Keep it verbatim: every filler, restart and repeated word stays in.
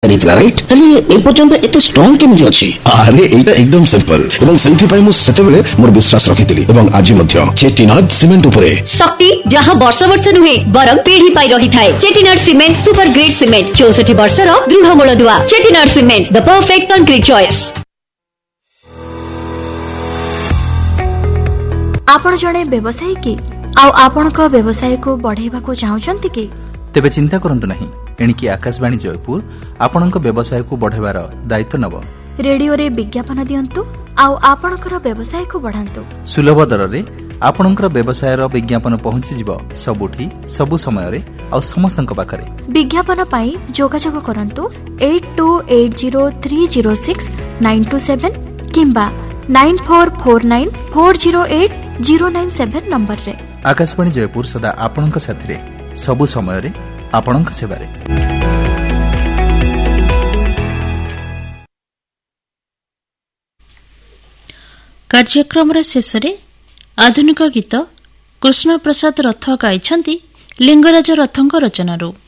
କରିଥିଲା ରାଇଟ୍ ହେଲେ ଏ ପର୍ଯ୍ୟନ୍ତ ଏତେ ଷ୍ଟ୍ରଙ୍ଗ କେମିତି ଅଛି? ଆରେ ଏଇଟା ଏକଦମ ସିମ୍ପଲ ଏବଂ ସେଇଥିପାଇଁ ମୁଁ ସେତେବେଳେ ମୋର ବିଶ୍ୱାସ ରଖିଥିଲି ଏବଂ ଆଜି ମଧ୍ୟ ଚେଟିନାଡ ସିମେଣ୍ଟ ଉପରେ ଶକ୍ତି ଯାହା ବର୍ଷ ବର୍ଷ ନୁହେଁ ବରଂ ପିଢି ପାଇ ରହିଥାଏ। ଚେଟିନାଡ ସିମେଣ୍ଟ ସୁपर ଗ୍ରେଡ ସିମେଣ୍ଟ ଚଉଷଠି ବର୍ଷର ଦୃଢ ମୂଳଦୁଆ। ଚେଟିନାଡ ସିମେଣ୍ଟ ଦ ପରଫେକ୍ଟ କଂକ୍ରିଟ ଚଏସ୍। आपण जड़े व्यवसायी कि आउ आपणक व्यवसाय को बढ़ाइबा को चाहउचंती कि तेबे चिंता करंतु नहीं एणिकी आकाशवाणी जयपुर आपणक व्यवसाय को बढ़ाइबार दायित्व नब। रेडियो रे विज्ञापन दियंतु आउ आपणकर व्यवसाय को बढ़ांतु। सुलभ दर रे आपणकर व्यवसाय रो विज्ञापन पहुंची जिवो सबुठी सबु समय रे आउ समस्तनक पाखरे। विज्ञापन पाई जोगाजोग करंतु eight to eight zero three zero six nine to seven किंबा nine four four nine four zero eight zero nine seven number रे। आकाशवाणी जयपुर सदा आपणक साथी रे सबु समय रे आपणक सेवा रे। कार्यक्रम शेष रे आधुनिक गीत कृष्ण प्रसाद रथ गाइछंती लिंगराज रथଙ୍କ रचनारू।